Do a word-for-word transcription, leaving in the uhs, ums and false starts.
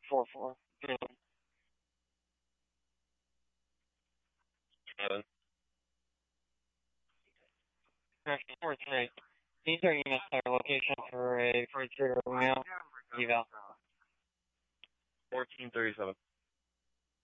four four. Seven. Correction, four three. These are units at our location for a first year male eval. Fourteen thirty-seven.